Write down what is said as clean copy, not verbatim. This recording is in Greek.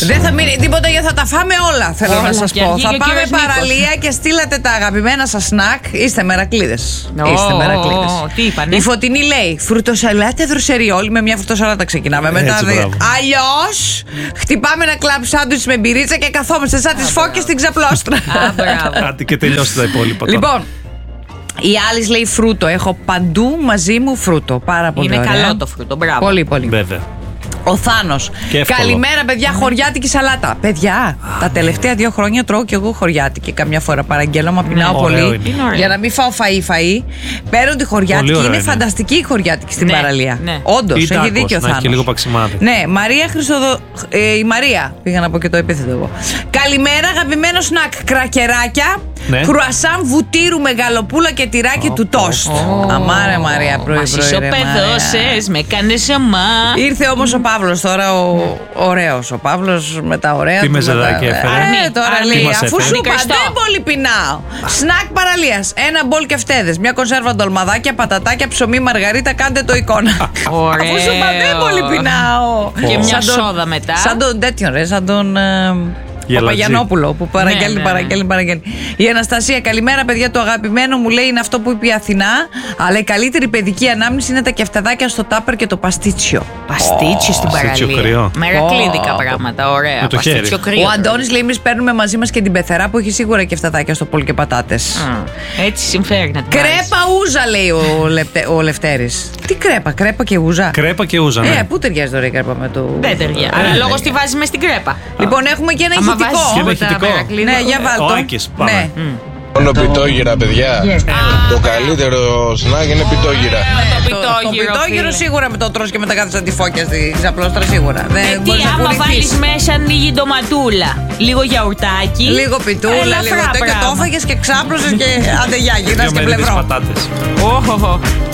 Δεν θα μείνει τίποτα γιατί θα τα φάμε όλα, θέλω να σας πω. Θα πάμε παραλία και στείλατε τα αγαπημένα σας σνακ. Είστε μερακλείδες. Είστε μερακλείδες. Τι είπανε? Η Φωτεινή λέει φρουτοσαλάτα δροσεριόλι. Με μια φρουτοσαλάτα ξεκινάμε. Μετά αλλιώς χτυπάμε ένα κλαμπ σάντουιτς με μπυρίτσα και καθόμαστε σαν τις φώκες στην ξαπλώστρα. Άντε και τελειώστε τα υπόλοιπα. Λοιπόν, η Άλις λέει φρούτο. Έχω παντού μαζί μου φρούτο. Πάρα πολύ Είναι ωραία. καλό το φρούτο, μπράβο. Πολύ, πολύ. Βέβαια. Ο Θάνος. Καλημέρα, παιδιά, χωριάτικη σαλάτα. Παιδιά, τα τελευταία 2 χρόνια τρώω κι εγώ χωριάτικη. Καμιά φορά παραγγέλνω, μα πεινάω πολύ. Για να μην φάω φαΐ. Παίρνω τη χωριάτικη. Είναι φανταστική η χωριάτικη στην παραλία. Όντως, έχει δίκιο ο Θάνος. Και λίγο παξιμάδι. Ναι, Μαρία η Μαρία, πήγα να πω και το επίθετο εγώ. Καλημέρα, αγαπημένο σνακ. Κρακεράκια. Κρουασάν βουτύρου με γαλοπούλα και τυράκι του τόστ. Αμάρε Μαρία, πρωί. Μας ισοπεδώσες, με κάνες ομά. Ήρθε όμως ο Παύλος τώρα, ο ωραίος. Ο Παύλος με τα ωραία. Τι μεζεδάκι έφερε. Τώρα λέει, αφού σου είπα δεν πολύ πεινάω. Σνακ παραλίας. Ένα μπολ κεφτέδες. Μια κονσέρβα ντολμαδάκια, πατατάκια, ψωμί, μαργαρίτα. Κάντε το εικόνα. Αφού σου είπα δεν πολύ πεινάω. Και μια σόδα μετά. Σαν τον τέτοιον ρε, σαν τον Παπαγιανόπουλο που παραγγέλνει. Η Αναστασία, καλημέρα παιδιά. Το αγαπημένο μου λέει είναι αυτό που είπε η Αθηνά. Αλλά η καλύτερη παιδική ανάμνηση είναι τα κεφτεδάκια στο τάπερ και το παστίτσιο. Παστίτσιο στην παραλία. Μερακλίδικα πράγματα, ωραία. Παστίτσιο κρύο. Ο Αντώνης λέει: εμείς παίρνουμε μαζί μας και την πεθερά που έχει σίγουρα κεφτεδάκια στο πόλ και πατάτες. Έτσι συμφέρει να την κρέπα ούζα λέει ο Λευτέρης. Τι κρέπα και ούζα. Κρέπα και ούζα, ναι. Πού ταιριάζει τώρα η κρέπα με το. Δεν ταιριάζει. Αλλά λόγω τη βάζει με στην κρέπα. Λοιπόν, έχουμε και ένα ηχητικό. Ναι, για βάλτο. Μόνο πιτόγυρα, παιδιά. Το καλύτερο σνακ είναι πιτόγυρα. Το πιτόγυρο σίγουρα με το τρως και μετά κάθεσαι αντιφώκια στη ξαπλώστρα σίγουρα. Τι άμα βάλεις μέσα λίγη ντοματούλα, λίγο γιαουρτάκι, λίγο πιτούλα, λίγο τέτοιο, το έφαγες και ξάπλωσες και άντε γεια, γυρνάς και πλευρό.